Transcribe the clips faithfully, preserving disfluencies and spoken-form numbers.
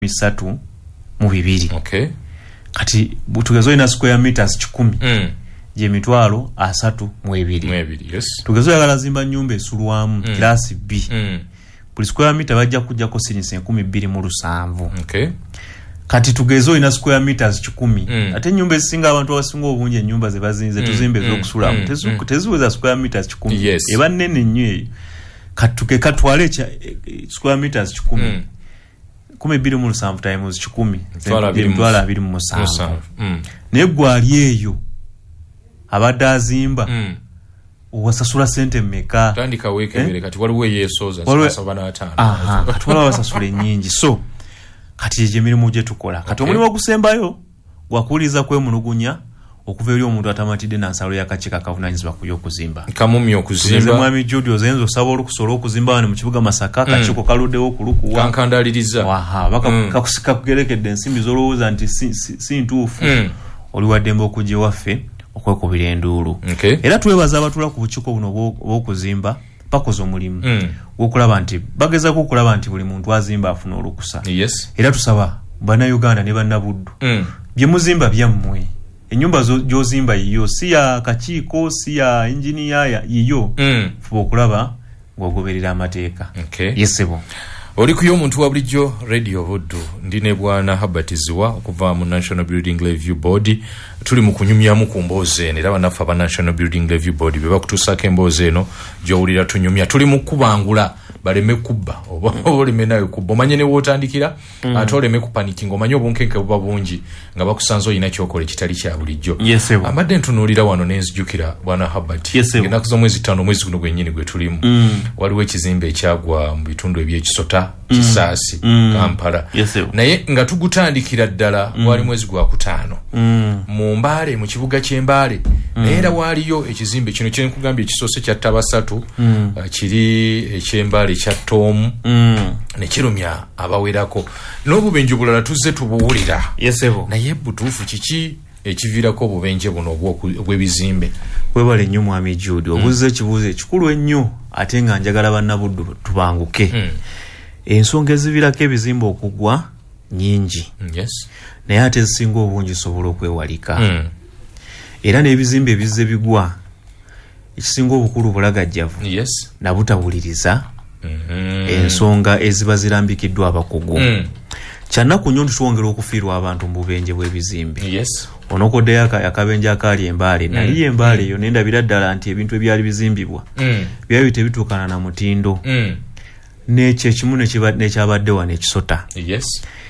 enkumi ssatu mu bibiri. Okay. Kati tugezo ina square meters kikumi. Mm. Je mitwalo asatu mu ebiri. Mu ebiri, yes. Tugezo yagala zimba nyumba esulwamu mm. class B. Mm. Buli square meter bajja kujja ko sirinsi enkumi bbiri mu lusanvu. Okay. Kati tugezo ina square meters kikumi. Mm. Ate nyumba esinga abantu abasinga obungi nyumba ze bazinze mm. tuzimbe mm. zokusulamu. Mm. Tezu mm. tezuweza square meters kikumi. Yes. Eba nene nnyo. Katuke katwale cha square meters kikumi. Mm. kumi bbiri mu lusanvu times kikumi. Twala abiri mu musanvu. Mm. Ne gwali eyo abadde azimba. Mm. Wasasula sente mmeka. Tandika weke mbere eh? Kati waliwo yesoza sabasaba na ataano. Aha, kati wala wasasule nyingi. So kati eje mirimu gye tukola. Kati omulimu okay. Ogusembayo gwakuliza kwemulugunya okuva eri omuntu atamatidde nansalo yakakika kavunanyizibwa ku y'okuzimba. Kamumi okuzimba. Nze mwami Judio zenzo saba olukusola okuzimba wano mu kibuga Masaka mm. Kachiko kaluddewo kulukuwa. Kankandaliriza. Waha baka mm. kakusika kugerekedde ensimbi zolowooza nti si, si, si ntuufu. Mm. Oli waddembe okujja waffe okwekubira enduulu. Okay. Era twebaza abatula ku bukiiko buno bw'okuzimba bakoze omulimu. Mm. Okulaba nti bagezaako okulaba nti buli muntu azimba afuna olukusa. Yes. Era tusaba bannayuganda ne bannabuddu. Mm. Bye muzimba byammwe. Enyumba gy'ozimba yiyo si ya kakiiko si ya engineer yiyo. Mm. Fuba okulaba ng'ogoberera amateeka. Okay. Yesebo. Oli kuyo omuntu wa bulijjo Radio Buddu ndine bwana Herbert Ziwa okuva mu National Building Review Board. Tuli mu kunyumyamu ku mboozi eno era bannaffe aba National Building Review Board be bakutuusaako emboozi eno gy'owulira tunyumya. Tuli mu kubangula baleme kubba oba oleme nayo kubba omanye ne wootandikira mm. Ate oleme kupanikinga omanye obunkenke buba bungi nga bakusanze olina kyokola ekitali kya bulijjo. Yes, amadde ntunuulira wano nenzijukira bwana Herbert. Yes, ennaku z'omwezi ttaano omwezi guno gwennyini gwe tulimu mm. Waliwo ekizimbe ekyagwa mu bitundu eby'ekisota mm. Kisaasi mm. Kampala. Yes, naye nga tugutandikira ddala mm. Wali mwezi gwa kutaano mm. Mu Mbaale mu kibuga ky'Embaale mm. Naye era waaliyo ekizimbe kino kye nkugambye ekisoose kya Tabasatu mm. uh, kiri eky'Embaale kya Tom mm. ne kirumya abawerako n'obubenje bulala tuzze tubuwulira. Yesebo. Naye butuufu kiki ekiviirako obubenje buno obw'ebizimbe? Webale nnyo mwami Jude obuze ekibuuzo ekikulu ennyo ate nga njagala bannabuddu tubanguke. Mm. Ensonga eziviirako ebizimbe okugwa nnyingi. Yes. Naye ate ezisinga obungi sobola okwewalika. Mm. Era n'ebizimbe ebizze bigwa ekisinga obukulu bulagajjavu. Yes. Nabutawuliriza mm-hmm. ensonga eziba zirambikiddwa abakugu. Mm. Kyannaku nnyo tuwongera okufiirwa abantu mu bubenje bw'ebizimbe. Yes. Onokoddeyo akabenje akaali Embaale. Mm. Nali Embaale eyo mm. nendabira ddala nti ebintu ebyali bizimbibwa mm. byali tebituukana na mutindo. Mm. N'ekyo ekimu nekyabadde wano ekisota. Yes.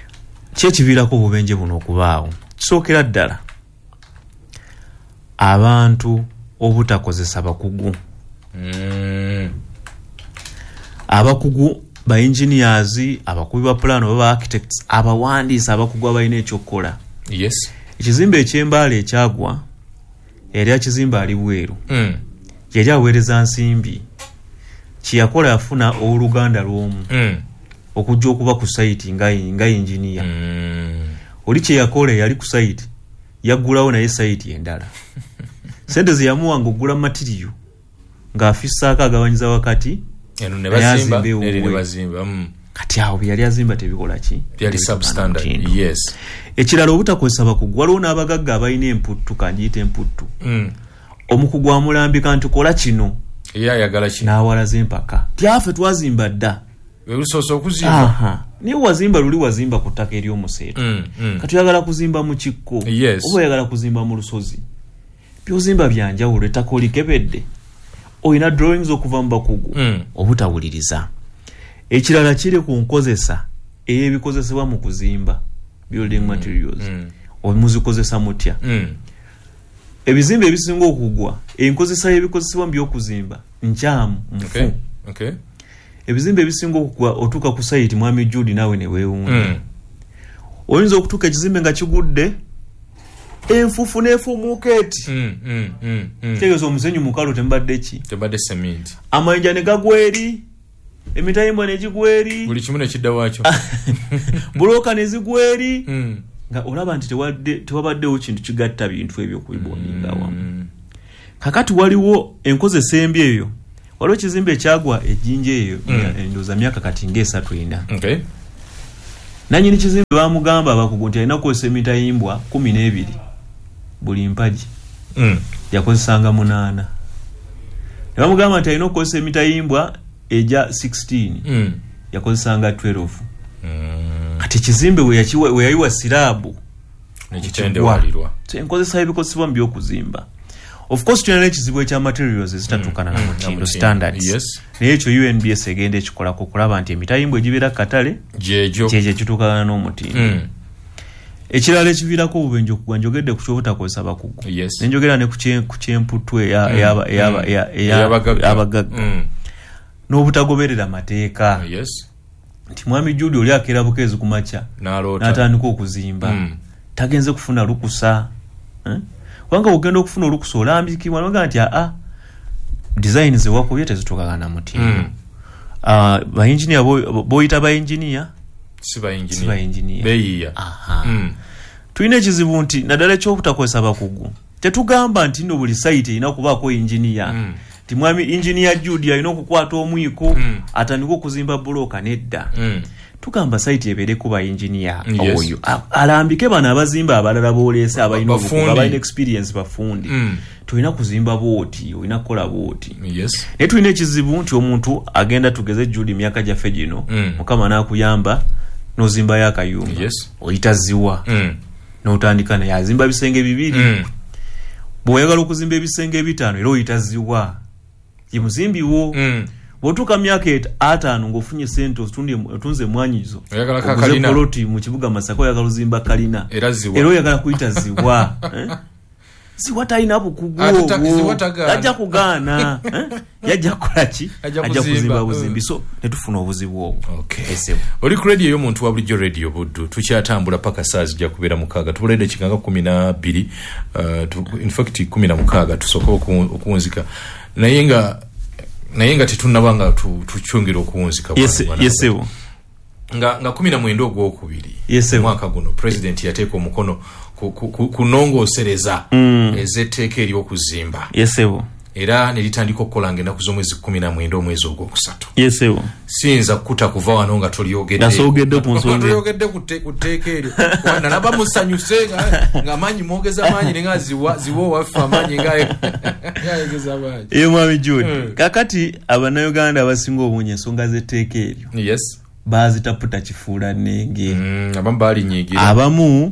Ki ekiviirako obubenje buno okubaawo? Kisookera ddala abantu obutakozesa bakugu. Mm. Abakugu ba engineers, abakubi ba plan oba architects, abawandiisi abakugu abalina ekyokukola. Yes. Ekizimbe eky'Embaale ekyagwa yali akizimba ali bweru. Mm. Yali aweereza nsimbi. Kiyakola yafuna oluganda lw'omu. Mm. Okujja okuba ku site nga nga engineer. Mm. Oli kye yakola yali ku site yaggulawo naye site endala. Sente ze yamuwanga ogula material ng'afissaako agabanyiza wakati eno ne bazimba ne ne bazimba mm. Kati awo byali azimba tebikola ki byali substandard. Yes. Ekirala obutakozesa bakugu waliwo n'abagagga abalina emputtu kanjiyita emputtu. Mm. Omukugu amulambika nti kola kino ye ayagala ki n'awalaza empaka tyaffe twazimba dda werusoose okuzimba. Aha. Niye wazimba luli wazimba ku ttaka ery'omuseeto. Mm, mm. Kati oyagala kuzimba mu kikko. Yes. Oba oyagala kuzimba mu lusozi. Byozimba byanjawulo ettaka olikebedde. Oyina drawings okuva mu bakugu. Mm. Obutawuliriza. Ekirala kiri ku nkozesa ey'ebikozesebwa mu kuzimba building mm. materials. Mm. Omuzikozesa mutya. Mm. Ebizimbe ebisinga okugwa enkozesa y'ebikozesebwa mu by'okuzimba nkyamu nfu. Okay. Okay. Ebizimbe ebisinga okugwa otuuka ku site mwami Judy nawe ne weewunda. Mm. Oyinza okutuuka ekizimbe nga kigudde enfufu n'efumuuka eti. Mm, mm, mm, mm. Tegeeza omusenyu mukalu tembadde ki? Tembadde cement. Amayinja ne gagwa eri, emitayimbwa ne gigwa eri. Buli kimu ne kidda waakyo. Bulooka ne zigwa eri. Mm. Nga olaba nti tewabaddewo kintu kigatta bintu ebyo kubiboninga wamu. Mm. Kakati waliwo enkozesa embi eyo. Waliwo ekizimbe ekyagwa ejjinja eyo mm. endooza myaka kati ng'esatu ena. Okay. Nanyini kizimbe bamugamba abakugu nti alina kukozesa emitayimbwa kumi n'ebiri buli mpagi mm. yakozesanga munaana ne bamugamba nti alina okukozesa emitayimbwa eja sixteen mm. yakozesanga twelve mm. kati kizimbe we yakiwa we yayiwa sirabu nekitende walirwa enkozesa ebikozesebwa mu byokuzimba. Of course tulina ekizibu ekya materials ezitatukana na mutindo standards. Yes. Naye ekyo U N B S egenda ekikola kulaba nti emitayimbwa egibeera katale jejo jeje kitukana n'omutindo. Mm. Ekirala ekiviirako obubenje okugwa njogedde ku kyobutakozesa bakugu. Yes. Nenjogera ne ku kyemputwe y'abagagga n'obutagoberera mateeka. Yes. Nti mwami Judy oli akeera bukeezi ku makya n'atandika okuzimba mm. tagenze kufuna lukusa eh? Wanga ogenda okufuna olukusa olambikibwa noga nti a design ze wakubye tezitukana na mutindo. mm. uh, ba engineer boyita ba engineer si ba engineer si ba engineer beyiya aha mm. Tulina ekizibu nti naddala ekyobutakozesa bakugu tetugamba nti nno buli site erina okubaako engineer mm. ti mwami engineer Judy alina okukwata omwiko mm. atandika okuzimba bulooka nedda. mm. Tugamba site ebeereko ba engineer yes. oyo alambike bano abazimba abalala boolesa abalina obukugu abalina experience bafundi mm. tulina kuzimba booti olina kukola booti. Yes. Naye tulina ekizibu nti omuntu agenda tugeze Judy myaka gyaffe gino mm. mukama n'akuyamba n'ozimbayo akayumba yes. oyita ziwa mm. n'otandika naye azimba bisenge bibiri mm. bw'oyagala okuzimba ebisenge bitaano era oyita ziwa ye muzimbiwo mm. bw'otuuka myaka ataano ng'ofunye sente otunze emwanyizo oguze poloti mu kibuga Masaka oyagala ozimba kalina era oyagala kuyita ziwa eh? Ziwa talina bukugu obwo ajja kugaana eh? yajja kukola ki ajja kuzimba buzimbi so netufuna obuzibu obwo. Okay. Oli ku radio y'omuntu wa bulijjo Radio Buddu tukyatambula paka saa zijja kubeera mukaaga tubuledde ekikanga kumi na bbiri uh, in fact kumi na mukaaga tusooka okuwunzika naye nga naye nga tetunnabanga tukyongera okuwunzika. Yes, yes, nga nga kumi na mwenda ogwokubiri yes, mwaka guno president yateeka omukono kunongosereza mm. ezetteeka ery'okuzimba. Yes, era ne litandika okukola ng'ennaku z'omwezi kumi na mwenda omwezi ogwokusatu. Yes, siyinza kukuta kuva wano nga tolyogedde nasoogedde ku nsonga tolyogedde ku tteeka eryo nalaba musanyuse ng'amaanyi mwogeza amaanyi ne nga ziwa owaffe amaanyi ngayegeza amaanyi. Eyo mwami Judy kakati abannayuganda abasinga obungi ensonga z'etteeka eryo yes baazitaputa kifuula nnenge. mm, abamu baalinyiigira abamu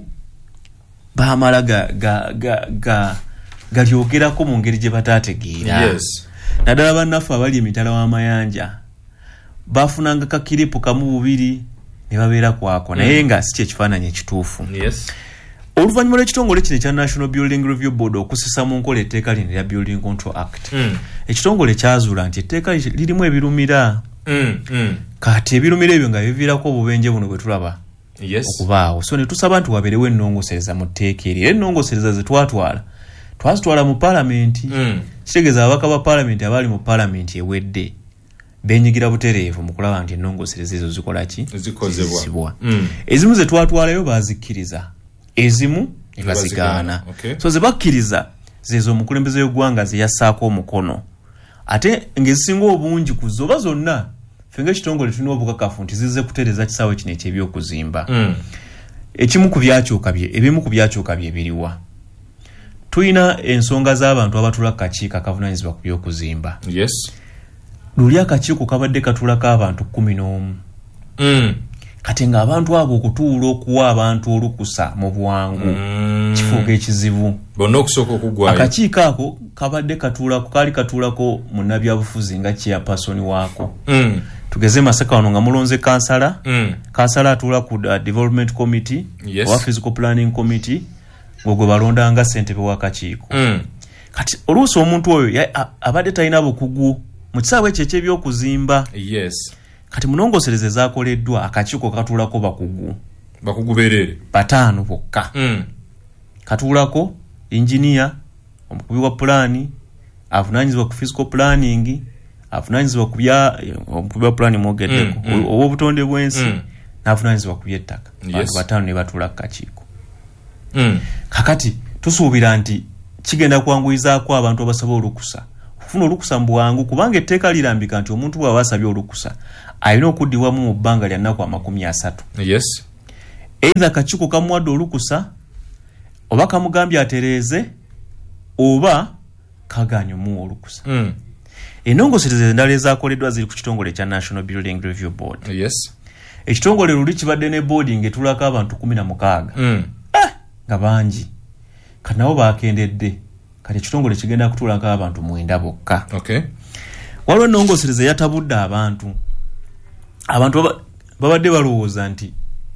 baamala ga ga ga ga galyogerako mu ngeri gye bataategeera. Yes. Naddala bannaffe abali emitala w'amayanja bafunanga kakiripu kamu bubiri ne babeera kwako naye nga si kyekifaananyi ekituufu. Yes. Oluvannyuma lw'ekitongole kino ekya National Building Review Board okusisa mu nkola etteeka lino erya Building Control Act mm. ekitongole kyazuula nti etteeka lirimu ebirumira mm. mm. kati ebirumira ebyo nga biviirako obubenje buno bwe tulaba yes. okubaawo so ne tusaba nti wabeerewo ennongosereza mu tteeka eryo era ennongosereza ze twatwala twazitwala mu paalamenti mm. kitegeeza ababaka ba paalamenti abaali mu paalamenti ewedde benyigira butereevu mu kulaba nti ennongosereza ezo zikola ki zikozebwa. mm. ezimu ze twatwalayo baazikkiriza ezimu ne bazigaana. Okay. So ze bakkiriza zezo omukulembeze w'eggwanga ze yassaako omukono ate ng'ezisinga obungi ku zo oba zonna ffe ng'ekitongole tulina obukakafu nti zizze kutereeza kisaawe kino eky'ebyokuzimba. mm. ekimu ku byakyuka bye ebimu ku byakyuka bye biriwa tulina ensonga z'abantu abatula kakiiko akavunaanyizibwa ku byokuzimba. Yes. luli akakiiko kabadde katulako abantu kumi n'omu. mm. kati ng'abantu abo okutuula okuwa abantu olukusa mu bwangu mm. kifuuka ekizibu bonna okusooka okuggwayo. akakiiko ako kabadde katuulako kaali katuulako munnabyabufuzi nga chairperson waako. mm. tugeze Masaka wano nga mulonze kansala mm. kansala atuula ku uh, development committee yes. owa physical planning committee gwe balondanga ssentebe w'akakiiko. mm. kati oluusi omuntu oyo abadde talina bukugu mu kisaawe ekyo eky'ebyokuzimba. Yes. kati munongosereze zaakoleddwa akakiiko katuulako bakugu bakugu beerere bataano bokka. mm. katuulako engineer omukubi wa pulaani avunaanyizibwa ku physical planning avunaanyizibwa ku bya omukubi wa pulaani mwogeddeko mm. mm. obw'obutonde bw'ensi mm. n'avunaanyizibwa ku by'ettaka. Yes. abantu bataano ne batuula ku kakiiko. mm. kakati tusuubira nti kigenda kwanguyizaako abantu abasaba olukusa okufuna olukusa mu bwangu kubanga etteeka lirambika nti omuntu bw'aba asabye olukusa alina okuddibwamu mu bbanga lya nnaku amakumi asatu. Yes. either kakiiko kamuwadde olukusa oba kamugambye atereeze oba kaganye omuwa olukusa. Mm. Ennongosereza endala ezaakoleddwa ziri ku kitongole kya National Building Review Board. Yes. Ekitongole luli kibadde ne boarding etulako abantu kumi na mukaaga. Mm. Ah, nga bangi. Kati nabo baakendedde. Kati ekitongole kigenda kutuulako abantu mwenda bokka. Okay. Waliwo ennongosereza yatabudde abantu. Abantu baba, babadde balowooza nti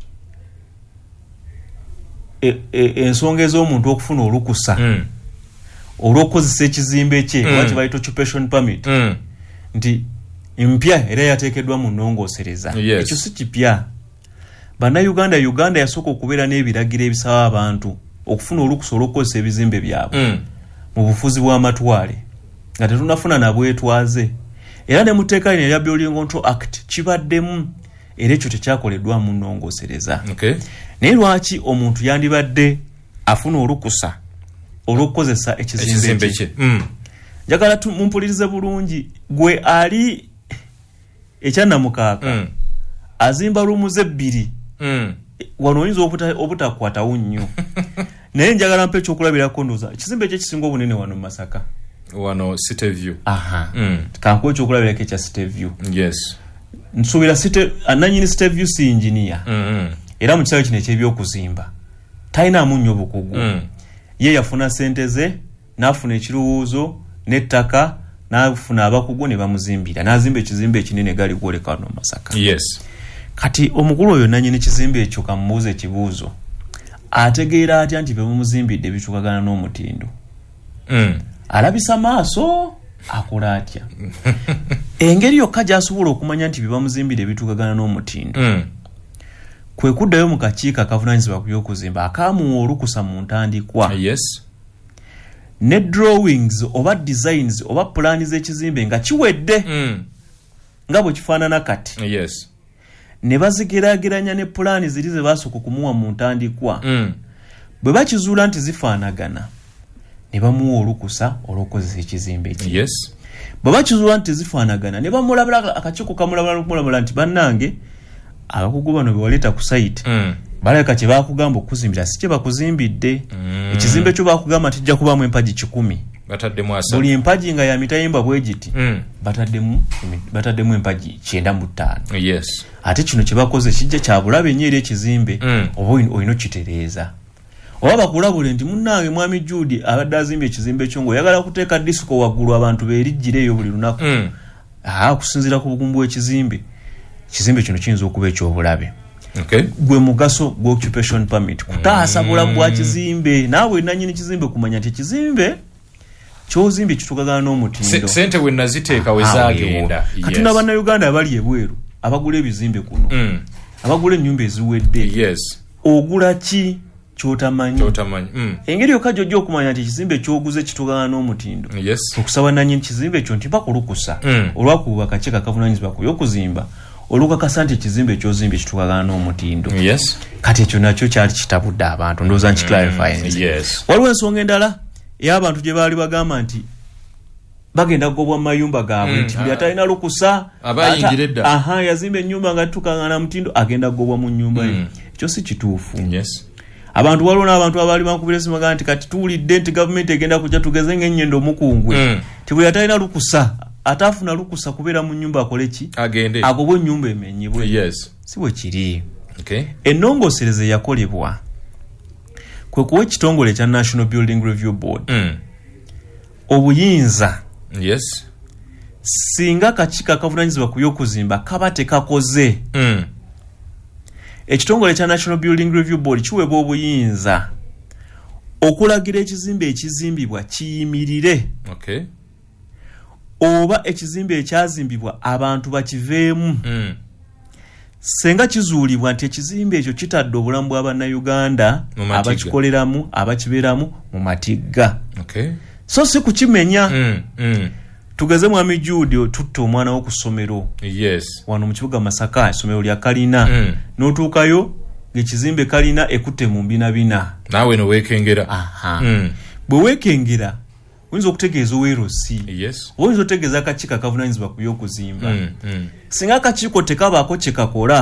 ensonga e, e, ez'omuntu okufuna olukusa mm. olw'okukozesa ekizimbe kye mm. waki bayita occupation permit mm. nti mpya era yateekeddwa mu nnongosereza. Yes. Ekyo si kipya. Bannayuganda Uganda yasooka okubeera n'ebiragiro ebisaba abantu okufuna olukusa olw'okukozesa ebizimbe byabwe mm. mu bufuzi bw'amatwale nga tetunafuna nabwetwaze. Era ne mu tteeka lino erya Building Control Act kibaddemu era ekyo tekyakoleddwa mu nnongosereza. Okay. Naye lwaki omuntu yandibadde afuna olukusa olw'okukozesa ekizimbe kye? Mm. Njagala mumpulirize bulungi gwe ali ekyannamukaaka mm. azimba lumuze ebbiri mm. wano oyinza obutakwatawo nnyo naye njagala mpa ekyokulabirako ndoza ekizimbe kye kisinga obunene wano mu Masaka wano City View. Aha. Mm. Kankuwa ekyokulabirako ekya City View. Yes. Nsuubira City ananyini City View si engineer. Mm-hmm. Era mu kisawo kino eky'ebyokuzimba talinamu nnyo bukugu. Mm. Ye yafuna sente ze n'afuna ekirowoozo n'ettaka n'afuna abakugu ne bamuzimbira n'azimba ekizimbe ekinene gali gwoleka wano Masaka. Yes. Kati omukulu oyo nannyini kizimbe ekyo kamubuuza ekibuuzo ategeera atya nti bemumuzimbidde bitukagana n'omutindo? Mm. Alabisa maaso akola atya? Engeri yokka gy'asobola okumanya nti bebamuzimbidde bitukagana n'omutindo mm. kwe kuddayo mu kakiiko akavunaanyizibwa ku by'okuzimba akaamuwa olukusa mu ntandikwa. Yes. Ne drawings oba designs oba pulaani z'ekizimbe nga kiwedde mm. nga bwe kifaanana kati. Yes. Ne bazigeraageranya ne pulaani ziri ze baasooka okumuwa mu ntandikwa. Mm. Bwe bakizuula nti zifaanagana ne bamuwa olukusa olw'okukozesa ekizimbe ekyo. Yes. Bwe bakizuula nti zifaanagana ne bamulabula akakiiko kamulabula nti bannange abakugu bano be waleeta ku site mm. balabika kye baakugamba okuzimbira si kye bakuzimbidde. mm. Ekizimbe kyo baakugamba nti kijja kubaamu empagi kikumi. Bataddemu asatu. Buli empagi nga ya mitayimba bwe giti mm. bataddemu bataddemu empagi kyenda mu ttaano. Yes. Ate kino kye bakoze kijja kya bulabe nnyo eri ekizimbe mm. oba olina okitereeza. Oba bakulabule nti munnange mwami Judy abadde azimba ekizimbe kyo ng'oyagala kuteeka disiko waggulu abantu beerijjireeyo buli lunaku. mm. Aa kusinziira ku bugumbu bw'ekizimbe ekizimbe kino kiyinza okuba ekyobulabe. Okay. Gwe mugaso gwa occupation permit kutaasa bulamu bwa kizimbe. Naawe nannyini kizimbe kumanya nti ekizimbe ky'ozimbye kitukagana n'omutindo. Sente we naziteeka we zaagenda. Katuna bannayuganda abali ebweru abagula ebizimbe kuno mm. abagula ennyumba eziwedde. Yes. Ogula ki kyotamanyi? Kyotamanyi. Mm. Engeri yokka gy'ojja okumanya nti ekizimbe ky'oguze kitukagana n'omutindo. Yes. Okusaba nannyini kizimbe kyo nti bakulukusa mm. olwakuba akakiiko akavunaanyizibwa ku by'okuzimba olukakasa nti ekizimbe ekyozimbye kitukagana n'omutindo. Yes. Kati ekyo nakyo kyali kitabudde abantu ndowooza nkiclarifyinze. mm. Yes. Waliwo ensonga endala ey'abantu gye baali bagamba nti bagenda kugobwa mu mayumba gaabwe mm. nti buli atalina lukusa abayingira edda aha yazimba ennyumba nga tukagana mutindo agenda kugobwa mu nnyumba ye. Ekyo mm. si kituufu. Yes. Abantu waliwo n'abantu abaali bankubira esimu bagamba nti kati tuwulidde nti gavumenti egenda kujja tugeze ng'ennyendo omukungwe mm. ti buli atalina lukusa ataafuna lukusa kubeera mu nnyumba akole ki? Agende agobwe ennyumba emenyebwe. Yes. Si bwe kiri. Okay. Ennongoosereza eyakolebwa kwe kuwa ekitongole kya National Building Review Board mm. obuyinza. Yes. Singa akakiiko akavunaanyizibwa ku by'okuzimba kaba tekakoze mm. ekitongole kya National Building Review Board kiweebwa obuyinza okulagira ekizimbe ekizimbibwa kiyimirire. Okay. Oba ekizimbe ekyazimbibwa abantu bakiveemu mm. senga kizuulibwa nti ekizimbe ekyo kitadde obulamu bw'Abannayuganda abakikoleramu abakibeeramu mu matigga. Okay. So si kukimenya. mm. mm. Tugeze mwami Judy tutta omwana wo ku ssomero. Yes. Wano mu kibuga Masaka essomero lya Kalina mm. n'otuukayo ng'ekizimbe Kalina ekutte mu mbinabina. Naawe no weekengera. Aha. mm. Bwe weekengera oyinza okutegeeza oweerosi. Yes. Oyinza otegeeza akakiiko akavunaanyizibwa ku by'okuzimba. mm. mm. Singa akakiiko tekabaako kye kakola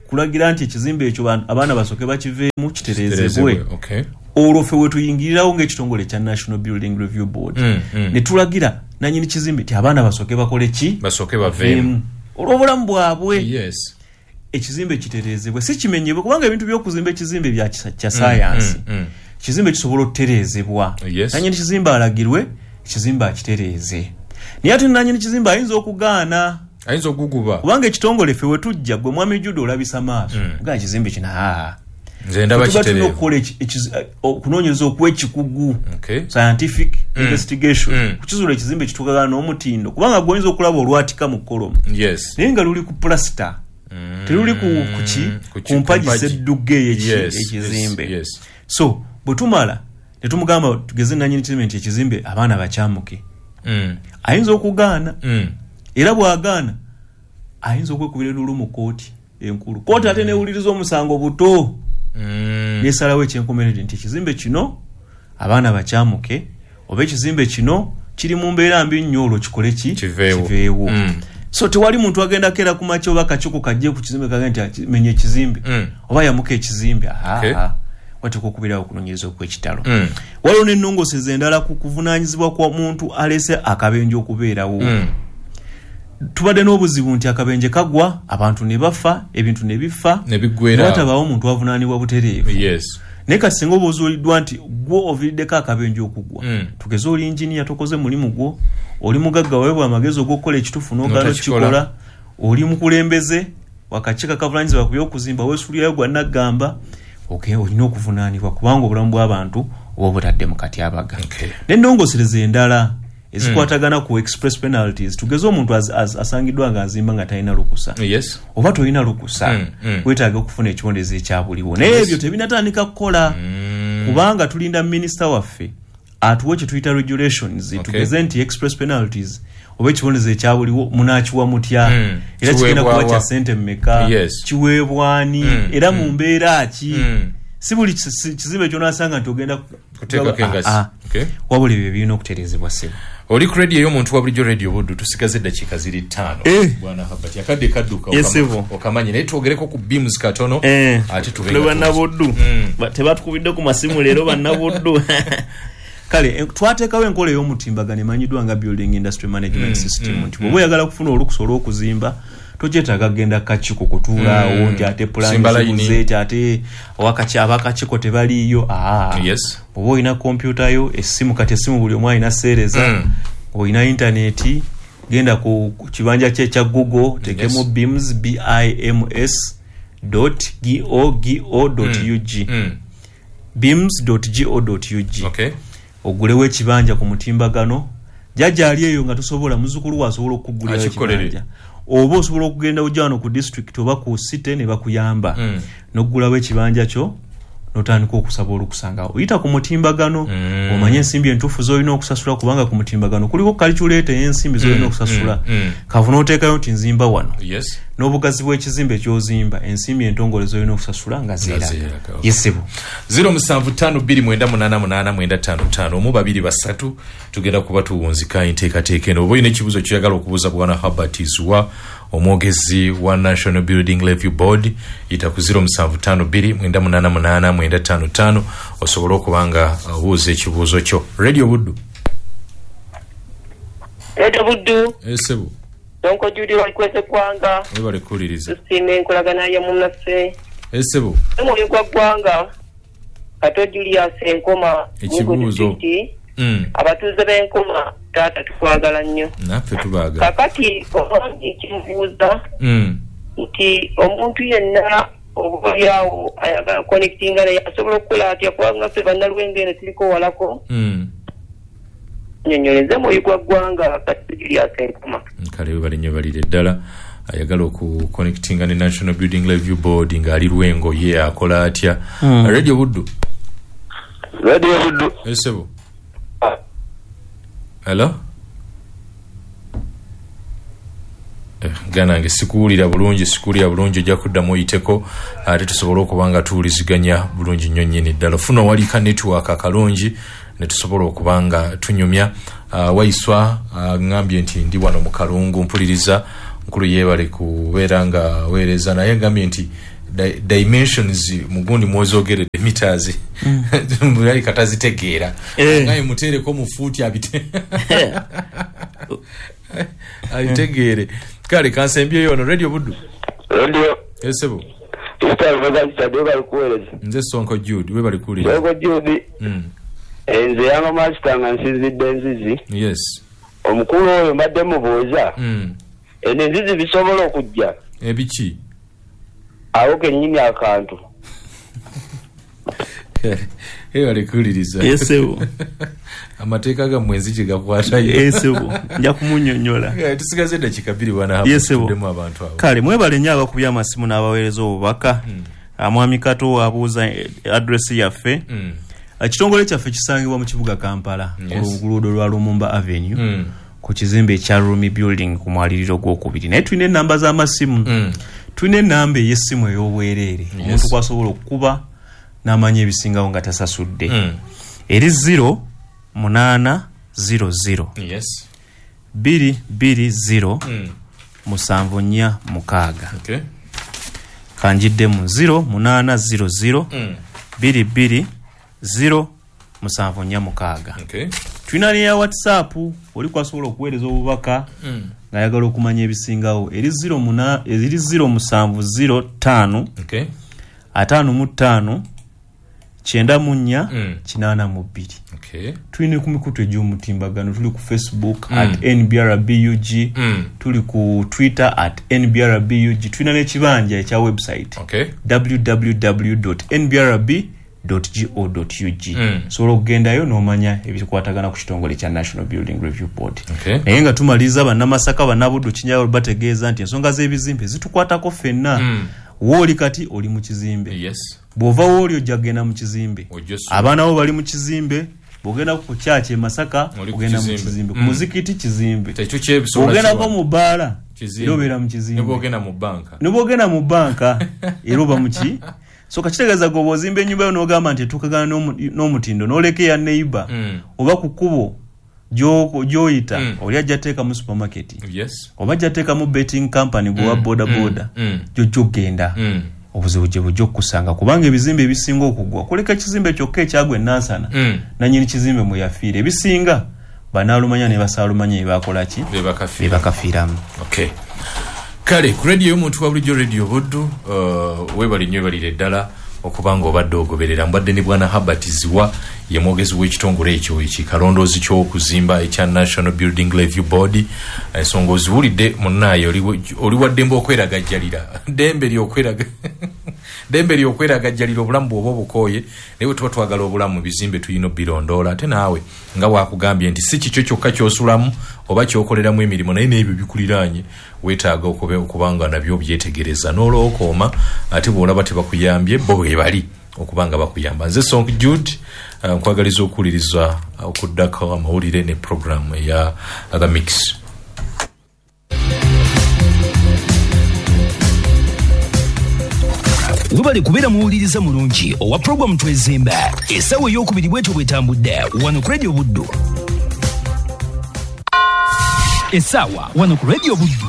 kulagira nti ekizimbe ekyo abaana basooke bakiveemu kitereezebwe. Okay. Olwo ffe we tuyingirirawo ng'ekitongole kya National Building Review Board mm, mm. ne tulagira nannyini kizimbe ti abaana basooke bakole ki basooke baveemu olw'obulamu bwabwe. Yes. Ekizimbe kitereezebwe si kimenyebwe kubanga ebintu by'okuzimba ekizimbe bya kya saayansi. mm, mm. Kizimbe kisobola okutereezebwa. Yes. Nannyini kizimbe alagirwe ekizimbe akitereeze. Naye ate nannyini kizimbe ayinza okugaana. Ayinza okuguba. Kubanga ekitongole ffe we tujja gwe mwami Jude olabisa maaso. Mm. Nga ekizimbe kino aa. Nze ndaba kitereevu. Okukola okunoonyereza okw'ekikugu. Okay. Scientific mm. investigation. Mm. Kukizuula ekizimbe kituukagana n'omutindo. Kubanga gw'oyinza okulaba olwatika mu kolomo. Yes. Naye nga luli ku plaster. Mm. Teruli ku kuki ku mpagi z'eddugga ekizimbe. Yes. Yes. So bwe tumala ne tumugamba tugeze nannyini kizimbe nti ekizimbe abaana bakyamuke. Mm. Ayinza okugaana. Mm. Era bw'agaana ayinza okwekubira lulu mu kooti enkulu. Kooti ate neewuliriza omusango buto. Mm. Nesalawo ekyenkomeredde nti ekizimbe kino abaana bakyamuke oba ekizimbe kino kiri mu mbeera mbi nnyo olwo kikole ki kiveewo. Mm. So tewali muntu agenda kera ku makya oba kakiiko kajje ku kizimbe kagenda nti menya ekizimbe mm. oba yamuka ekizimbe. Okay. Wateeka okubirawo okunoonyereza okw'ekitalo. Mm. Waliwo n'ennongoseza endala ku kuvunaanyizibwa kwa muntu alese akabenje okubeerawo. Mm. Tubadde n'obuzibu nti akabenje kagwa abantu ne bafa ebintu ne bifa ne biggweera watabaawo omuntu avunaanibwa butereevu. Yes. Naye kati singa oba ozuuliddwa nti gwo oviiriddeko akabenje okugwa. Mm. Tugeze oli injiniya tokoze mulimu gwo oli mugagga weebwa amagezi ogw'okukola ekitufu n'ogaana okukikola oli mukulembeze wakakiiko kavunaanyizibwa ku by'okuzimba weesuulirayo gwa naggamba okay, olina okuvunaanibwa kubanga obulamu bw'abantu oba obutadde mu katyabaga. Okay. N'ennongosereza endala ezikwatagana ku express penalties tugeze omuntu as, as, asangiddwa nga azimba nga talina lukusa. Yes. Oba tolina lukusa mm, mm. weetaaga okufuna ekibondezo ekyabuliwo. Naye ebyo tebinatandika kukola mm. kubanga tulinda minisita waffe atuwe kye tuyita regulations. Okay. Tugeze nti express penalties oba ekibondezo ekyabuliwo munaakiwa mutya mm. era kigenda kuba kya ssente mmeka. Yes. Kiweebwani mm. era mu mbeera ki mm. si buli kizimbe ky'onaasanga nti ogenda kuteeka kengasi. Okay. Wabula ebyo birina okutereezebwa ssebo. Oli ku radio y'omuntu wa bulijjo radio Buddu tusigaze eddakiika ziri ttaano. Eh. Bwana Habati akadde kadduka yes, okamanye naye twogereko ku beams katono eh. ate tubenga bannabuddu mm. tebatukubidde ku masimu leero bannabuddu. Kale twateekawo enkola ey'omutimbagano emanyiddwa nga building industry management mm. system nti bw'oba oyagala kufuna olukusa olw'okuzimba tokyetaaga genda kakiiko kutuulaawo mm. nti ate pulaani zibuze ate abakakiiko tebaliiyo. ah. Yes. Oba olina kompyuta yo essimu kati essimu buli omu alina seereza mm. olina intaneti genda ku kibanja kye ekya Google tekemu yes. bims bims dot go dot ug mm. bims dot go dot ug. Okay. Ogulewo ekibanja ku mutimbagano jjajja ali eyo nga tosobola muzzukulu wasobola okukugulira ekibanja oba osobola okugenda ojjano ku district oba ku city ne bakuyamba mm. n'oggulawo ekibanja kyo n'otandika okusaba olukusanga oyita ku mutimbagano mm. omanye ensimbi entuufu z'olina okusasula kubanga ku mutimbagano kuliko calculator y'ensimbi z'olina okusasula mm. mm. kavuna oteekayo nti nzimba wano yes. n'obugazi bw'ekizimbe ky'ozimba ensimbi entongole z'olina okusasula nga zeera yesibu zero musanvu ttaano bbiri mwenda munaana munaana mwenda ttaano ttaano omu babiri basatu tugenda kuba tuwunzika enteekateeka eno oba olina ekibuzo kyoyagala okubuuza bwana Habert Zuwa omwogezi wa National Building Review Board yita ku zero musanvu ttaano bbiri mwenda munaana munaana mwenda ttaano ttaano osobole okubanga obuuza ekibuuzo kyo. Radio Buddu. Radio Buddu. Esebu. Donko Judy walikwese kwanga. Webale kuliriza. Tusime nkolagana ya mumnase. Esebu. Emu kwa kwanga. Kato Julius Enkoma. Ekibuuzo. Mm. Abatuuze b'Enkoma taata tukwagala nnyo. Naffe tubaagala. Kakati omanyi ekimubuuza mm. nti omuntu yenna obuyawo ayagala connectinga naye asobola okukola atya kubanga ffe bannalwenge eno tuliko walako mm. nnyonnyoleze muyi gwa ggwanga kati Julius Enkoma. Kale bali nnyo balire ddala ayagala okuconnectinga ne National Building Review Board ng'ali Lwengo ye akola atya. mm. Radio Buddu. Radio Buddu. Esebo. Hello? Eh, ganange sikuwulira bulungi sikuwulira bulungi ojja kuddamu oyiteko ate tusobole okubanga tuwuliziganya bulungi nnyo nnyini ddala funa walika network akalungi ne tusobola okubanga tunyumya. uh, Waiswa uh, ngambye nti ndi wano mu Kalungu mpuliriza nkulu yeebale kubeera nga weereza naye ngambye nti di- dimensions mugundi mwozogere meters mulali katazi tegera ngai mutere ko mufuti abite ayitegere kale kansembye yono radio buddu radio esebo Ita baga chade bali kuweleza nze Sonko Jude we bali kulira Sonko Jude mm enze yama master nga nsizidde nzizi yes omukulu oyo mbadde mubuuza mm ene nzizi bisobola okujja ebiki awo kenyini akantu eyo alikuliriza esebo amateeka ga mwezi kigakwata esebo nja kumunyonyola tusigaze dakika bbiri bwana hapo tudemu abantu abo kale mwebale nnyo abakubya amasimu n'abaweereza obubaka mwami Kato abuuza address yaffe ekitongole kyaffe kisangibwa mu kibuga Kampala oluguudo lwa Lumumba Avenue ku kizimbe ekya Rumi Building ku mwaliriro gw'okubiri naye tulina ennamba z'amasimu tulina ennamba ey'essimu ey'obwereere omuntu kwasobola okukuba n'amanya ebisingawo nga tasasudde eri zero munana zero zero yes biri biri zero musanvu nnya mukaaga okay kanjidde mu zero munana zero zero biri biri zero musanvu nnya mukaaga okay tulina ne ya WhatsApp oli kwasobola okuweereza obubaka nga ayagala okumanya ebisingawo eri zero munana eri zero musanvu zero tano okay atano mu ttaano kyenda mu nnya kinaana mu bbiri okay tulina ku mikutu egy'omutimbagano tuli ku Facebook mm. at N B R B U G mm. tuli ku Twitter at N B R B U G tulina n'ekibanja ekya website okay w w w dot n b r b dot go dot u g mm. so okugendayo n'omanya ebikwatagana ku kitongole kya National Building Review Board okay naye nga tumaliza bannamasaka bannabuddu kinyawo bategeeza nti ensonga z'ebizimbe zitukwatako ffenna mm. wooli kati oli mu kizimbe yes bw'ova wooli ojja kugenda mu kizimbe abaana bo bali mu kizimbe bw'ogenda ku kyaki e Masaka ogenda mu kizimbe ku muzikiti kizimbe bw'ogenda ko mu bbaala era obeera mu kizimbe nebw'ogenda mu banka nebw'ogenda mu banka era oba mu ki so kakitegeeza gwe bw'ozimba ennyumba yo n'ogamba nti etuukagana n'omutindo n'oleka eya neighbor oba ku kkubo gy'oyita oli ajja teeka mu supermarket oba ajja teeka mu betting company gwewa boda boda gy'ojja okgenda obuzibu gye bujja okukusanga kubanga ebizimbe ebisinga okugwa kuleka ekizimbe kyokka ekyagwa ennansana mm. nanyini kizimbe mwe yafiira ebisinga banaalumanya ne basaalumanya ebakola ki bebakafiiramu okay kale ku radio y'omuntu wa bulijjo radio buddu uh, webali nnyo balire ddala okubanga obadde ogoberera mbadde ne bwana Herbert Ziwa ye mwogezi w'ekitongole ekyo ekikalondoozi ky'okuzimba ekya National Building Review Board ensonga oziwulidde munnaye oli wa ddembe okweragajjalira ddembe ly'okweraga ddembe ly'okweragajjalira obulamu bw'oba obukooye naye bwe tuba twagala obulamu mu bizimbe tuyina obbirondoola ate naawe nga bwakugambye nti si kikyo kyokka ky'osulamu oba kyokoleramu emirimu naye n'ebyo bikuliraanye weetaaga okubanga nabyo byetegereza n'olwokooma ate bw'olaba tebakuyambye bo bwe bali okubanga bakuyamba nze Sonko Jude uh, nkwagaliza okuwuliriza okuddako amawulire ne programu ya The Mix. Webale kubeera muwuliriza mulungi owa programu twezimba essawa ey'okubiri bwetyo bwetambudde wano ku Radio Buddu essawa wano ku Radio Buddu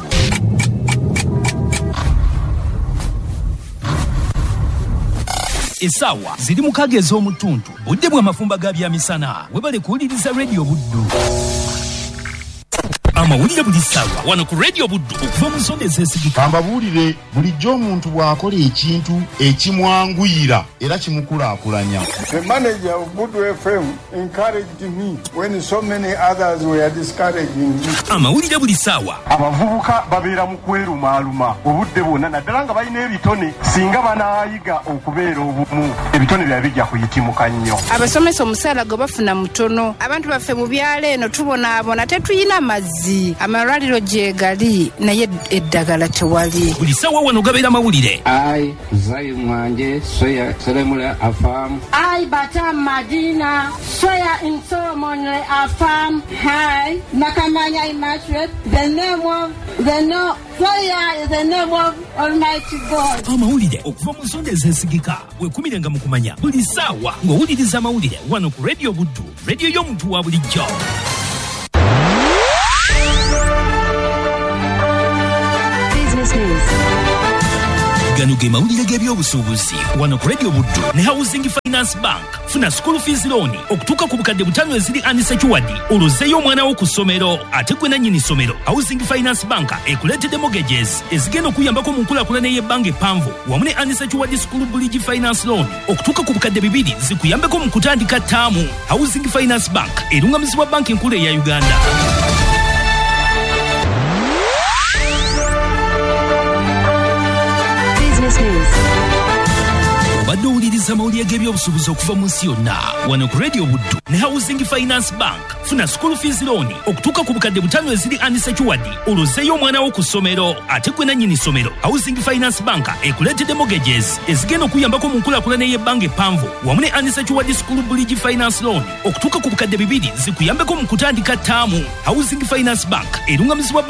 Esawa ziri mukage ez'omutuntu budde bwa mafumba ga byamisana webale kuwuliriza Radio Buddu amawulire buli ssaawa wano ku Radio Buddu okuva mu nsonda ezeesigika ambabuulire bulijjo omuntu bw'akola ekintu ekimwanguyira era kimukulaakulanya. The manager of Buddu F M encouraged me when so many others were discouraging me. amawulire buli ssaawa abavubuka babeera mu kwerumaaluma obudde bwonna naddala nga balina ebitone singa banaayiga okubeera obumu ebitone byaba bijja kuyitimuka nnyo. abasomesa omusaala gwe bafuna mutono abantu baffe mu byalo eno tubonaabona tetuyina mazzi amalwaliro gyegali naye eddagala tewali buli ssaawa wano gabeera mawulire. ai zai mwanje soya selemule afam ai bata madina soya insomone afam hai nakamanya immaculate the name of the no soya is the name of Almighty God. amawulire okuva mu nsonda ezeesigika weekumirenga mu kumanya buli ssaawa ng'owuliriza amawulire wano ku Radio Buddu radio y'omuntu wa bulijjo. gano ge mawulire g'ebyobusuubuzi wano ku Radio Buddu ne Housing Finance Bank. Funa school fees loan okutuuka ku bukadde butaano eziri unsecured olozzeeyo omwana wo ku ssomero ate gwe nannyini ssomero. Housing Finance Bank ekuleetedde mortgages ezigenda okuyambako mu nkulaakulana y'ebbanga eppanvu wamu ne unsecured school bridge finance loan okutuuka ku bukadde bibiri zikuyambeko mu kutandika ttaamu. Housing Finance Bank erungamizibwa banki enkulu eya Uganda. Obadde owuliriza amawulire g'ebyobusuubuzi okuva mu nsi yonna wano ku Radio Buddu ne Housing Finance Bank. Funa school fees loan okutuuka ku bukadde butaano eziri unsecured olozzeeyo omwana wo ku ssomero ate gwe nannyini ssomero. Housing Finance Bank ekuleetedde mortgages ezigenda okuyambako mu nkulaakulana y'ebbanga eppanvu wamu ne unsecured school bridge finance loan okutuuka ku bukadde bibiri zikuyambeko mu kutandika ttaamu. Housing Finance Bank erungamizibwa